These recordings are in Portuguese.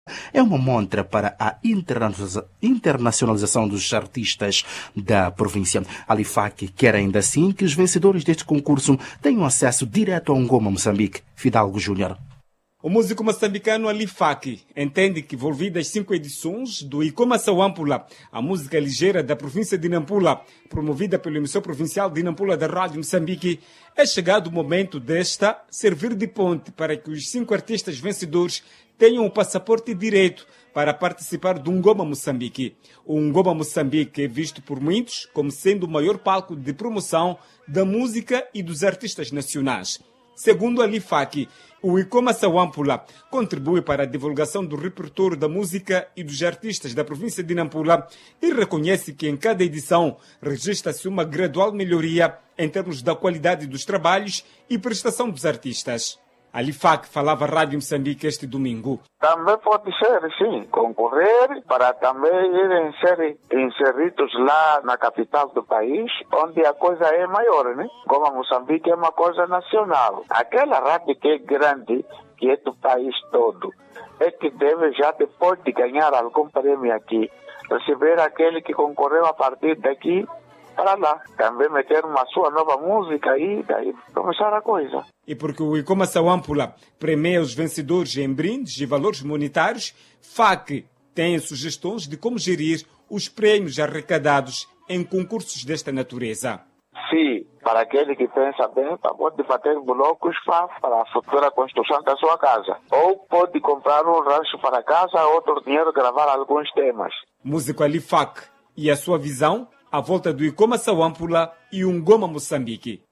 é uma montra para a internacionalização dos artistas da província. Ali FAC quer ainda assim que os vencedores deste concurso tenham acesso direto ao Ngoma Moçambique. Fidalgo Júnior. O músico moçambicano Ali FAC entende que, envolvidas 5 edições do Icoma Sawampula, a música ligeira da província de Nampula, promovida pelo emissor provincial de Nampula da Rádio Moçambique, é chegado o momento desta servir de ponte para que os 5 artistas vencedores tenham o passaporte direito para participar do Ngoma Moçambique. O Ngoma Moçambique é visto por muitos como sendo o maior palco de promoção da música e dos artistas nacionais. Segundo Ali FAC, o Icoma Sawampula contribui para a divulgação do repertório da música e dos artistas da província de Nampula e reconhece que em cada edição registra-se uma gradual melhoria em termos da qualidade dos trabalhos e prestação dos artistas. Ali FAC falava à Rádio Moçambique este domingo. Também pode ser, sim, concorrer para também irem ser inseridos lá na capital do país, onde a coisa é maior, né? Como a Moçambique é uma coisa nacional. Aquela rádio que é grande, que é do país todo, é que deve já, depois de ganhar algum prêmio aqui, receber aquele que concorreu a partir daqui para lá. Também meter uma sua nova música e daí começar a coisa. E porque o Icoma Sawampula premia os vencedores em brindes e valores monetários, FAC tem sugestões de como gerir os prêmios arrecadados em concursos desta natureza. Sim, para aquele que pensa bem, pode bater blocos para a futura construção da sua casa. Ou pode comprar um rancho para casa, outro dinheiro gravar alguns temas. Músico Ali FAC e a sua visão à volta do Icoma Sawampula e o Ngoma Moçambique.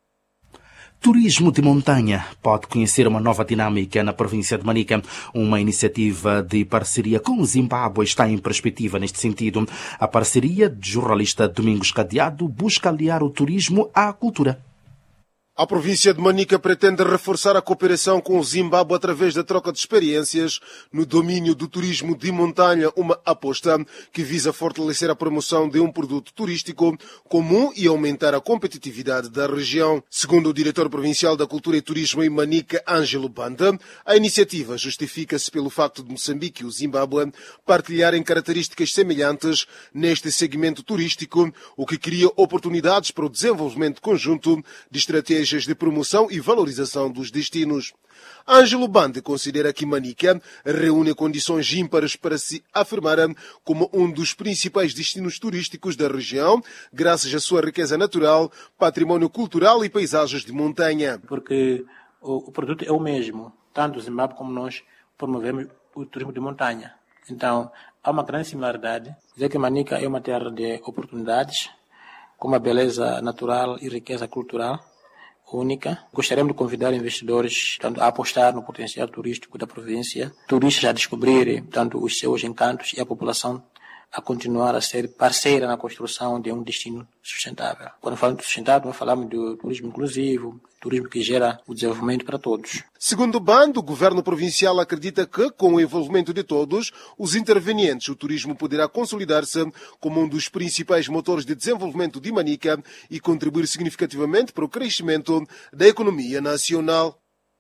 Turismo de montanha pode conhecer uma nova dinâmica na província de Manica. Uma iniciativa de parceria com o Zimbábue está em perspectiva neste sentido. A parceria de jornalista Domingos Cadeado busca aliar o turismo à cultura. A província de Manica pretende reforçar a cooperação com o Zimbábue através da troca de experiências no domínio do turismo de montanha, uma aposta que visa fortalecer a promoção de um produto turístico comum e aumentar a competitividade da região. Segundo o diretor provincial da Cultura e Turismo em Manica, Ângelo Banda, a iniciativa justifica-se pelo facto de Moçambique e o Zimbábue partilharem características semelhantes neste segmento turístico, o que cria oportunidades para o desenvolvimento conjunto de estratégias de promoção e valorização dos destinos. Ângelo Bande considera que Manica reúne condições ímpares para se afirmar como um dos principais destinos turísticos da região, graças à sua riqueza natural, património cultural e paisagens de montanha. Porque o produto é o mesmo, tanto o Zimbábue como nós promovemos o turismo de montanha. Então, há uma grande similaridade. Dizer que Manica é uma terra de oportunidades, com uma beleza natural e riqueza cultural única. Gostaríamos de convidar investidores tanto a apostar no potencial turístico da província, turistas a descobrirem tanto os seus encantos e a população a continuar a ser parceira na construção de um destino sustentável. Quando falamos de sustentável, nós falamos do turismo inclusivo, turismo que gera o desenvolvimento para todos. Segundo o Bando, o governo provincial acredita que, com o envolvimento de todos os intervenientes, o turismo poderá consolidar-se como um dos principais motores de desenvolvimento de Manica e contribuir significativamente para o crescimento da economia nacional.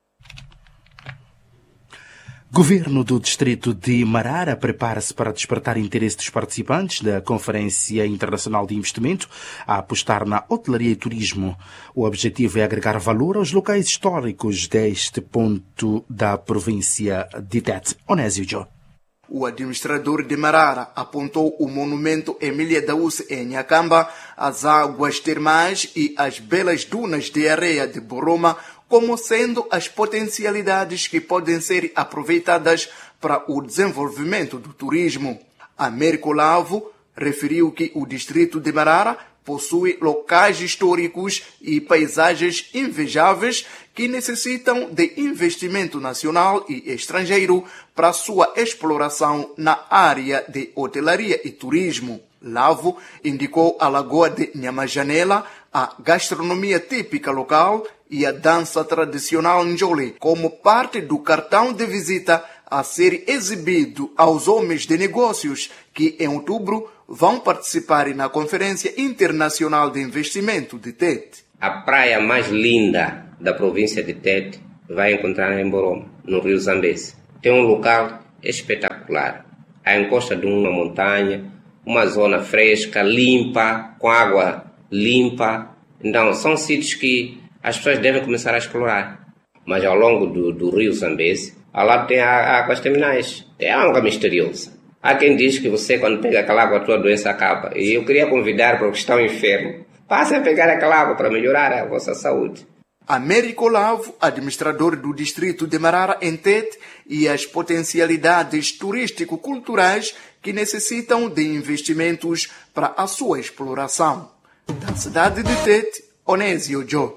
Governo do Distrito de Marara prepara-se para despertar interesse dos participantes da Conferência Internacional de Investimento a apostar na hotelaria e turismo. O objetivo é agregar valor aos locais históricos deste ponto da província de Tete. Onésio Jô. O administrador de Marara apontou o monumento Emília Daúce em Nhacamba, as águas termais e as belas dunas de areia de Boroma como sendo as potencialidades que podem ser aproveitadas para o desenvolvimento do turismo. Américo Lavo referiu que o distrito de Marara possui locais históricos e paisagens invejáveis que necessitam de investimento nacional e estrangeiro para sua exploração na área de hotelaria e turismo. Lavo indicou a Lagoa de Nhamajanela, a gastronomia típica local e a dança tradicional Njole como parte do cartão de visita a ser exibido aos homens de negócios que, em outubro, vão participar na Conferência Internacional de Investimento de Tete. A praia mais linda da província de Tete vai encontrar em Boroma, no Rio Zambeze. Tem um local é espetacular. A encosta de uma montanha, uma zona fresca, limpa, com água limpa. Então, são sítios que as pessoas devem começar a explorar. Mas ao longo do rio Zambeze, ao lado tem águas terminais. É água misteriosa. Há quem diz que você, quando pega aquela água, a tua doença acaba. E eu queria convidar para os que estão enfermos, passem a pegar aquela água para melhorar a vossa saúde. Américo Olavo, administrador do distrito de Marara, entende e as potencialidades turístico-culturais que necessitam de investimentos para a sua exploração. Da cidade de Tete, Onésio Joe.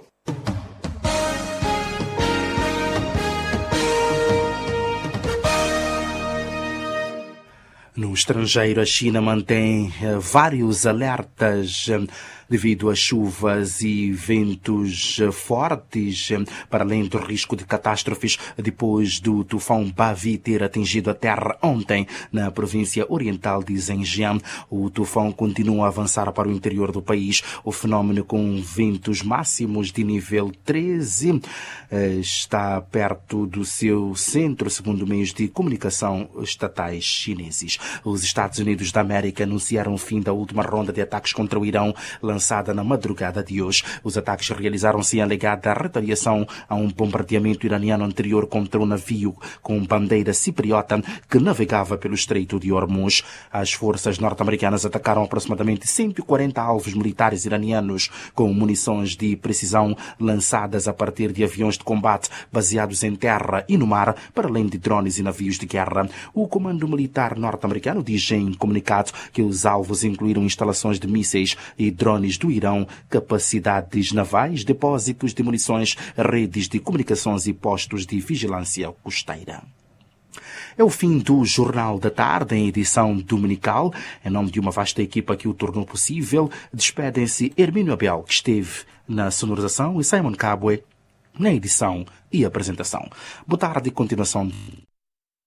No estrangeiro, a China mantém vários alertas devido a chuvas e ventos fortes, para além do risco de catástrofes depois do tufão Bavi ter atingido a terra ontem na província oriental de Zhejiang. O tufão continua a avançar para o interior do país. O fenômeno, com ventos máximos de nível 13, está perto do seu centro, segundo meios de comunicação estatais chineses. Os Estados Unidos da América anunciaram o fim da última ronda de ataques contra o Irão, lançada na madrugada de hoje. Os ataques realizaram-se em alegada retaliação a um bombardeamento iraniano anterior contra um navio com bandeira cipriota que navegava pelo Estreito de Hormuz. As forças norte-americanas atacaram aproximadamente 140 alvos militares iranianos com munições de precisão lançadas a partir de aviões de combate baseados em terra e no mar, para além de drones e navios de guerra. O Comando Militar norte-americano diz em comunicado que os alvos incluíram instalações de mísseis e drones do Irão, capacidades navais, depósitos de munições, redes de comunicações e postos de vigilância costeira. É o fim do Jornal da Tarde, em edição dominical. Em nome de uma vasta equipa que o tornou possível, despedem-se Hermínio Abel, que esteve na sonorização, e Simon Cabwe na edição e apresentação. Boa tarde e continuação